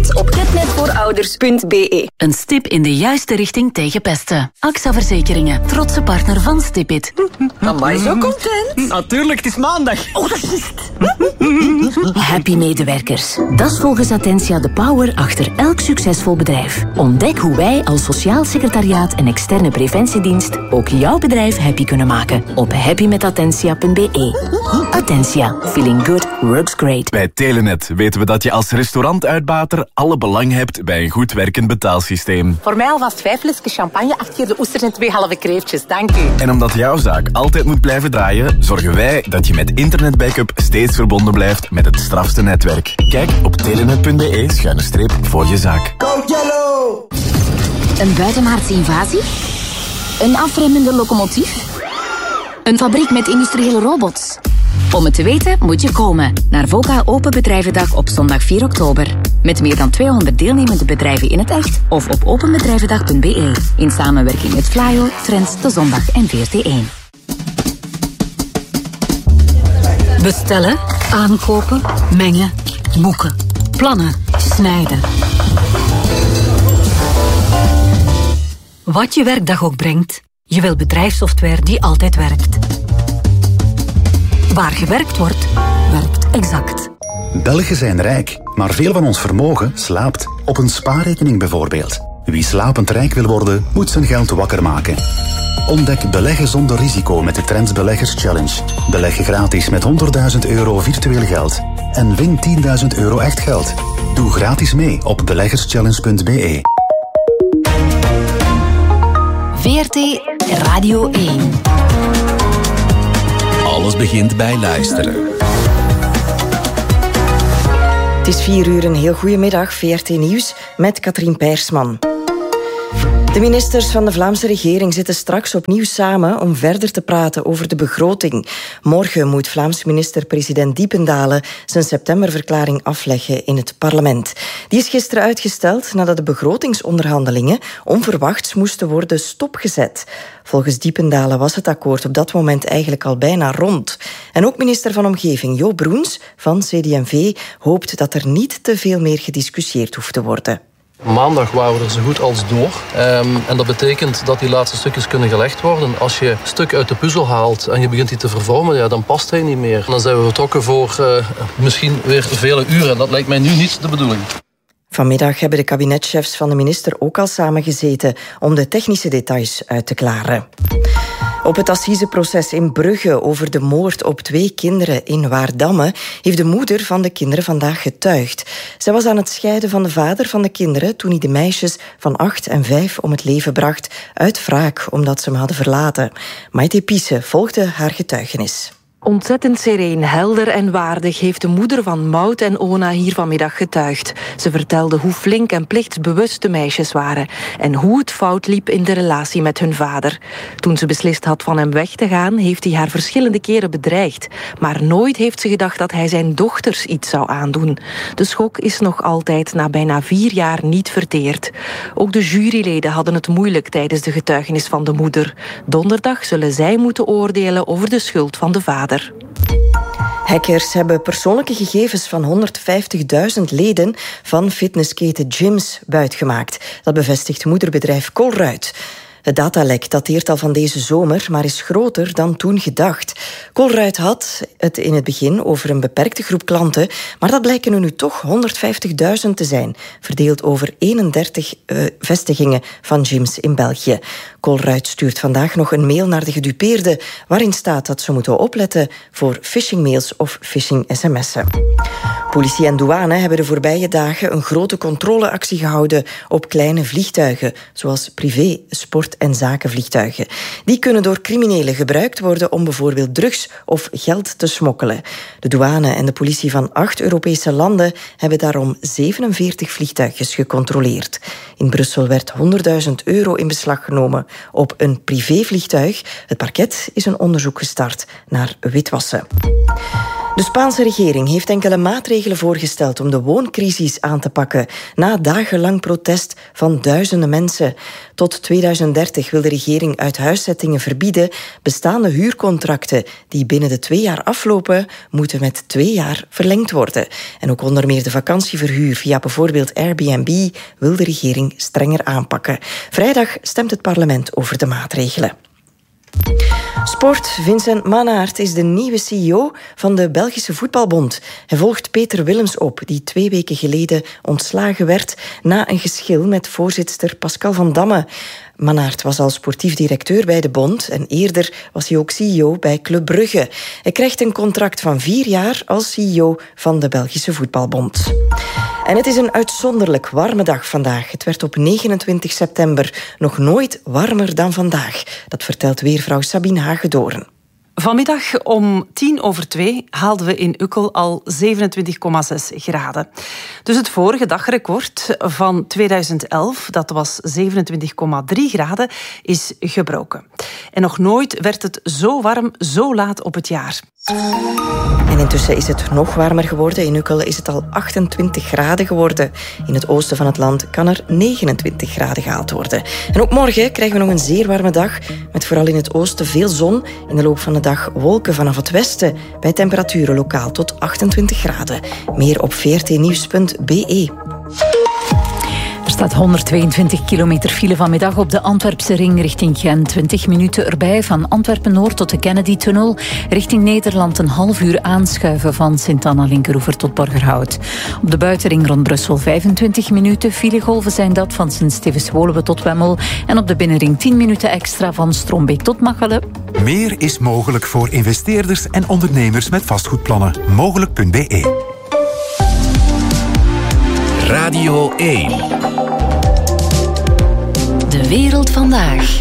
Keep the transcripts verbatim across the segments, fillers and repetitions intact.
Stipit op getnetvoorouders punt b e. Een stip in de juiste richting tegen pesten. A X A Verzekeringen, trotse partner van Stipit. Amai, zo content. Natuurlijk, het is maandag. Oh, dat is juist. Happy medewerkers. Dat is volgens Attentia de power achter elk succesvol bedrijf. Ontdek hoe wij als sociaal secretariaat en externe preventiedienst ook jouw bedrijf happy kunnen maken op happy met attentia punt b e. Attentia. Feeling good works great. Bij Telenet weten we dat je als restaurantuitbater alle belang hebt bij een goed werkend betaalsysteem. Voor mij alvast vijf flesjes champagne, acht keer de oesters en twee halve kreeftjes. Dank u. En omdat jouw zaak altijd moet blijven draaien, zorgen wij dat je met internetbackup steeds verbonden blijft met het strafste netwerk. Kijk op telenet punt b e schuine streep voor je zaak. Go Jello! Een buitenmaatse invasie? Een afremmende locomotief? Een fabriek met industriële robots? Om het te weten moet je komen naar VOCA Open Bedrijvendag op zondag vier oktober. Met meer dan tweehonderd deelnemende bedrijven in het echt of op openbedrijvendag punt b e. In samenwerking met Flyo, Trends, De Zondag en V R T één. Bestellen, aankopen, mengen, boeken, plannen, snijden. Wat je werkdag ook brengt, je wil bedrijfssoftware die altijd werkt. Waar gewerkt wordt, werkt Exact. Belgen zijn rijk, maar veel van ons vermogen slaapt. Op een spaarrekening bijvoorbeeld. Wie slapend rijk wil worden, moet zijn geld wakker maken. Ontdek beleggen zonder risico met de Trends Beleggers Challenge. Beleg gratis met honderdduizend euro virtueel geld. En win tienduizend euro echt geld. Doe gratis mee op beleggerschallenge punt b e. V R T Radio één. Alles begint bij luisteren. Het is vier uur, een heel goede middag. V R T Nieuws met Katrien Peirsman. De ministers van de Vlaamse regering zitten straks opnieuw samen om verder te praten over de begroting. Morgen moet Vlaams minister-president Diependalen zijn septemberverklaring afleggen in het parlement. Die is gisteren uitgesteld nadat de begrotingsonderhandelingen onverwachts moesten worden stopgezet. Volgens Diependalen was het akkoord op dat moment eigenlijk al bijna rond. En ook minister van Omgeving Jo Broens van C D en V hoopt dat er niet te veel meer gediscussieerd hoeft te worden. Maandag waren we er zo goed als door. Um, en dat betekent dat die laatste stukjes kunnen gelegd worden. Als je een stuk uit de puzzel haalt en je begint die te vervormen, ja, dan past hij niet meer. Dan zijn we vertrokken voor uh, misschien weer vele uren. Dat lijkt mij nu niet de bedoeling. Vanmiddag hebben de kabinetchefs van de minister ook al samengezeten om de technische details uit te klaren. Op het assiseproces in Brugge over de moord op twee kinderen in Waardamme heeft de moeder van de kinderen vandaag getuigd. Zij was aan het scheiden van de vader van de kinderen toen hij de meisjes van acht en vijf om het leven bracht uit wraak omdat ze hem hadden verlaten. Maite Piesse volgde haar getuigenis. Ontzettend sereen, helder en waardig heeft de moeder van Maud en Ona hier vanmiddag getuigd. Ze vertelde hoe flink en plichtsbewust de meisjes waren en hoe het fout liep in de relatie met hun vader. Toen ze beslist had van hem weg te gaan, heeft hij haar verschillende keren bedreigd. Maar nooit heeft ze gedacht dat hij zijn dochters iets zou aandoen. De schok is nog altijd na bijna vier jaar niet verteerd. Ook de juryleden hadden het moeilijk tijdens de getuigenis van de moeder. Donderdag zullen zij moeten oordelen over de schuld van de vader. Hackers hebben persoonlijke gegevens van honderdvijftigduizend leden van fitnessketen Gyms buitgemaakt. Dat bevestigt moederbedrijf Colruyt. Het datalek dateert al van deze zomer, maar is groter dan toen gedacht. Colruyt had het in het begin over een beperkte groep klanten, maar dat blijken er nu toch honderdvijftigduizend te zijn, verdeeld over eenendertig uh, vestigingen van gyms in België. Colruyt stuurt vandaag nog een mail naar de gedupeerden, waarin staat dat ze moeten opletten voor phishingmails of phishing-sms'en. Politie en douane hebben de voorbije dagen een grote controleactie gehouden op kleine vliegtuigen, zoals privé, sport- en zakenvliegtuigen. Die kunnen door criminelen gebruikt worden om bijvoorbeeld drugs of geld te smokkelen. De douane en de politie van acht Europese landen hebben daarom zevenenveertig vliegtuigjes gecontroleerd. In Brussel werd honderdduizend euro in beslag genomen op een privévliegtuig. Het parket is een onderzoek gestart naar witwassen. De Spaanse regering heeft enkele maatregelen voorgesteld om de wooncrisis aan te pakken na dagenlang protest van duizenden mensen. Tot tweeduizend dertig wil de regering uithuiszettingen verbieden. Bestaande huurcontracten die binnen de twee jaar aflopen, moeten met twee jaar verlengd worden. En ook onder meer de vakantieverhuur via bijvoorbeeld Airbnb wil de regering strenger aanpakken. Vrijdag stemt het parlement over de maatregelen. Sport. Vincent Mannaert is de nieuwe C E O van de Belgische Voetbalbond. Hij volgt Peter Willems op, die twee weken geleden ontslagen werd na een geschil met voorzitster Pascal van Damme. Mannaert was al sportief directeur bij de bond en eerder was hij ook C E O bij Club Brugge. Hij krijgt een contract van vier jaar als C E O van de Belgische Voetbalbond. En het is een uitzonderlijk warme dag vandaag. Het werd op negenentwintig september nog nooit warmer dan vandaag. Dat vertelt weervrouw Sabine Hagedoorn. Vanmiddag om tien over twee haalden we in Ukkel al zevenentwintig komma zes graden. Dus het vorige dagrecord van tweeduizend elf, dat was zevenentwintig komma drie graden, is gebroken. En nog nooit werd het zo warm, zo laat op het jaar. En intussen is het nog warmer geworden. In Ukkel is het al achtentwintig graden geworden. In het oosten van het land kan er negenentwintig graden gehaald worden. En ook morgen krijgen we nog een zeer warme dag, met vooral in het oosten veel zon. In de loop van de dag wolken vanaf het westen, bij temperaturen lokaal tot achtentwintig graden. Meer op v r t nieuws punt b e. Er staat honderdtweeëntwintig kilometer file vanmiddag op de Antwerpse ring richting Gent. twintig minuten erbij van Antwerpen-Noord tot de Kennedy-tunnel. Richting Nederland een half uur aanschuiven van Sint-Anna-Linkeroever tot Borgerhout. Op de buitenring rond Brussel vijfentwintig minuten. Filegolven zijn dat van Sint-Stevens-Woluwe tot Wemmel. En op de binnenring tien minuten extra van Strombeek tot Machelen. Meer is mogelijk voor investeerders en ondernemers met vastgoedplannen. Mogelijk punt b e. Radio één. De wereld vandaag.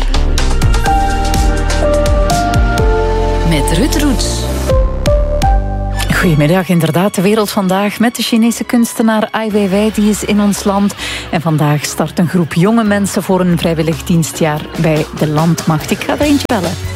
Met Ruud Roets. Goedemiddag, inderdaad, de wereld vandaag met de Chinese kunstenaar Ai Weiwei, die is in ons land. En vandaag start een groep jonge mensen voor een vrijwillig dienstjaar bij de Landmacht. Ik ga er eentje bellen.